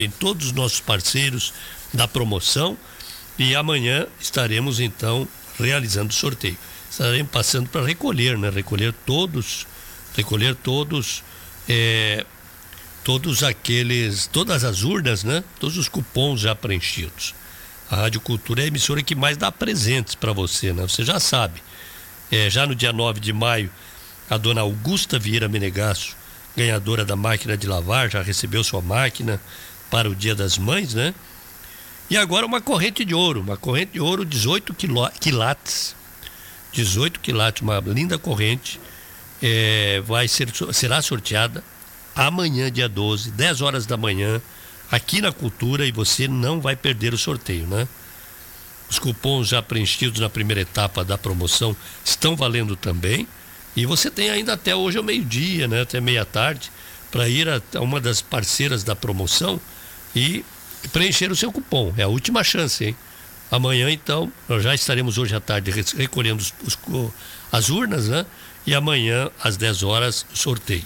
em todos os nossos parceiros da promoção, e amanhã estaremos então realizando o sorteio. Estaremos passando para recolher, né? Recolher todas as urnas, né? Todos os cupons já preenchidos. A Rádio Cultura é a emissora que mais dá presentes para você, né? Você já sabe. Já no dia 9 de maio, a dona Augusta Vieira Menegasso, ganhadora da máquina de lavar, já recebeu sua máquina para o Dia das Mães, né? E agora uma corrente de ouro 18 quilates, uma linda corrente, será sorteada amanhã, dia 12, 10 horas da manhã, aqui na Cultura, e você não vai perder o sorteio, né? Os cupons já preenchidos na primeira etapa da promoção estão valendo também, e você tem ainda até hoje ao meio-dia, né? Até meia-tarde, para ir a uma das parceiras da promoção e preencher o seu cupom. É a última chance, hein? Amanhã, então, nós já estaremos hoje à tarde recolhendo as urnas, né? E amanhã, às 10 horas, sorteio.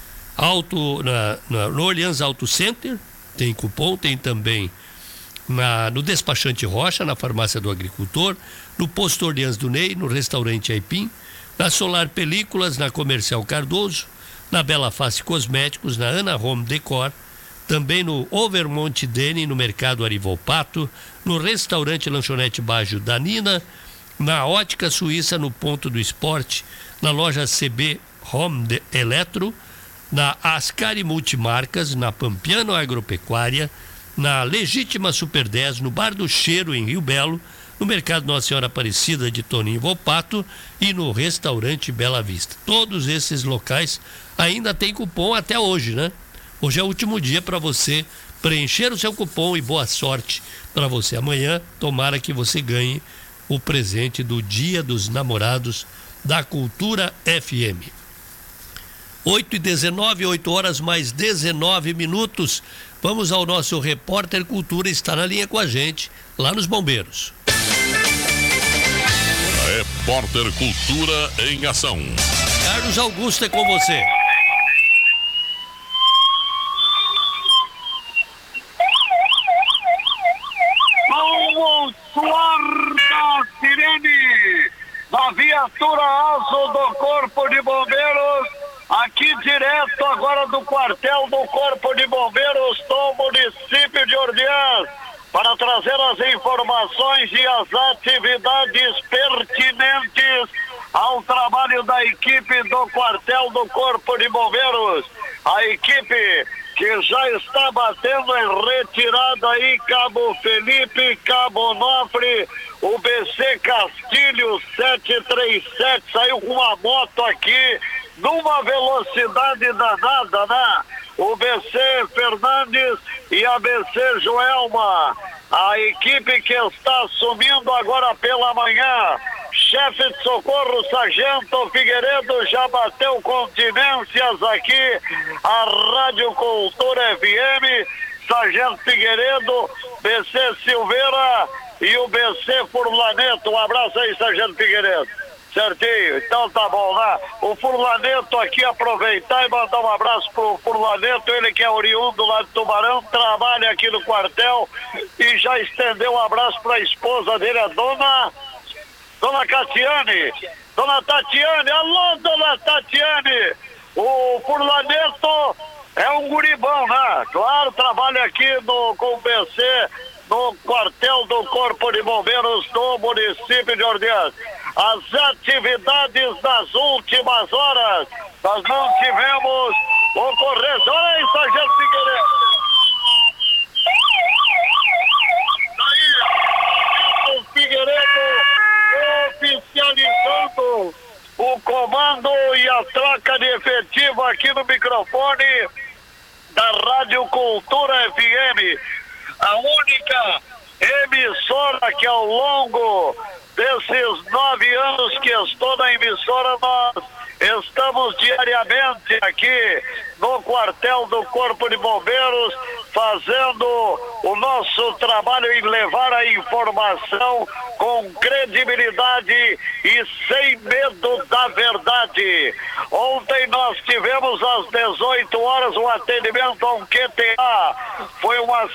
No Orleans Auto Center tem cupom, tem também no Despachante Rocha, na Farmácia do Agricultor, no Posto Orleans do Ney, no Restaurante Aipim, na Solar Películas, na Comercial Cardoso, na Bela Face Cosméticos, na Ana Home Decor, também no Overmonte Dene, no Mercado Arivolpato, no Restaurante Lanchonete Bajo da Nina, na Ótica Suíça, no Ponto do Esporte, na loja CB Home Eletro, na Ascari Multimarcas, na Pampiano Agropecuária, na Legítima Super 10, no Bar do Cheiro, em Rio Belo, no Mercado Nossa Senhora Aparecida de Toninho Volpato e no Restaurante Bela Vista. Todos esses locais ainda tem cupom até hoje, né? Hoje é o último dia para você preencher o seu cupom, e boa sorte para você. Amanhã, tomara que você ganhe o presente do Dia dos Namorados da Cultura FM. 8h19, 8 horas mais 19 minutos. Vamos ao nosso repórter Cultura, está na linha com a gente, lá nos Bombeiros. Repórter Cultura em ação. Carlos Augusto, é com você. Vamos soar da sirene da viatura azul do Corpo de Bombeiros, aqui direto agora do quartel do Corpo de Bombeiros do município de Orleans, para trazer as informações e as atividades pertinentes ao trabalho da equipe do quartel do Corpo de Bombeiros. A equipe que já está batendo em retirada aí Cabo Felipe, Cabo Nofre, o BC Castilho 737 saiu com uma moto aqui numa velocidade danada, né? O BC Fernandes e a BC Joelma. A equipe que está assumindo agora pela manhã, chefe de socorro, Sargento Figueiredo, já bateu continências aqui, a Rádio Cultura FM, Sargento Figueiredo, BC Silveira e o BC Furlaneto. Um abraço aí, Sargento Figueiredo. Certinho, então tá bom, né? O Furlaneto aqui, aproveitar e mandar um abraço pro Furlaneto, ele que é oriundo lá de Tubarão, trabalha aqui no quartel e já estendeu um abraço pra esposa dele, a Dona Catiane. Dona Tatiane, alô, Dona Tatiane! O Furlaneto é um guribão, né? Claro, trabalha aqui com o BC, no quartel do Corpo de Bombeiros do município de Orleans. As atividades das últimas horas, nós não tivemos ocorrência. Olha aí, Sargento Figueiredo. Daí, o Figueiredo oficializando o comando e a troca de efetivo aqui no microfone da Rádio Cultura FM. A única emissora que ao longo desses 9 anos que estou na emissora, nós estamos diariamente aqui no quartel do Corpo de Bombeiros fazendo o nosso trabalho em levar a informação com credibilidade e sem medo da verdade. Ontem nós tivemos às 18 horas um atendimento a um QTA. Foi uma